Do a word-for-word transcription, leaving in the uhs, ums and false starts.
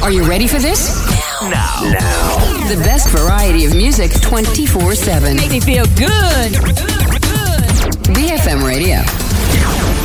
Are you ready for this? Now. Now. The best variety of music twenty-four seven. Make me feel good.